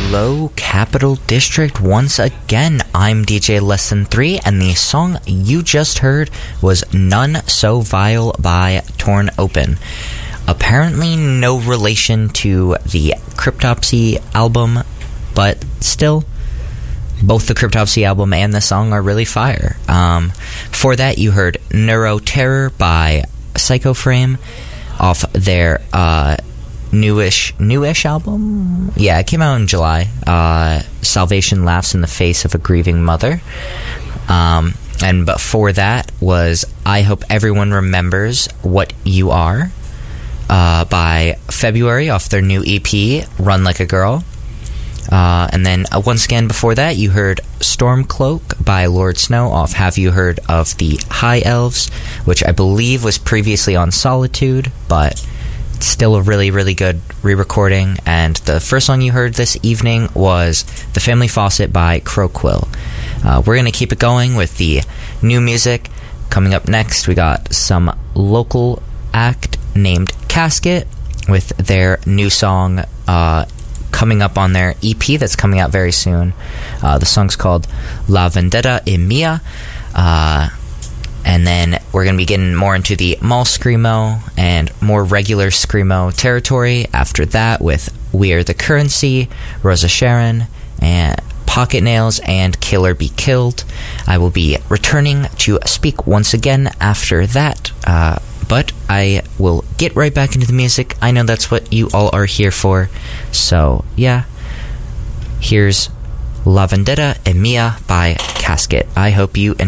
Hello, Capital District. Once again, I'm DJ Less Than 3, and the song you just heard was None So Vile by Torn Open. Apparently no relation to the Cryptopsy album, but still, both the Cryptopsy album and the song are really fire. For that, you heard Neuroterror by Psychoframe off their newish album. Yeah, it came out in July. Salvation Laughs in the Face of a Grieving Mother. And before that was I Hope Everyone Remembers What You Are by February off their new EP, Run Like a Girl. And then once again before that you heard Stormcloak by Lord Snow off Have You Heard of the High Elves, which I believe was previously on Solitude, but still a really, really good re-recording. And the first song you heard this evening was The Family Faucet by Croquill. We're going to keep it going with the new music. Coming up next, we got some local act named Casket with their new song coming up on their EP that's coming out very soon. The song's called La Vendetta e Mia. And then we're going to be getting more into the mall screamo and more regular screamo territory after that with We're the Currency, Rosa Sharon, and Pocket Nails, and Killer Be Killed. I will be returning to speak once again after that, but I will get right back into the music. I know that's what you all are here for. So, yeah, here's La Vendetta e Mia by Casket. I hope you enjoy.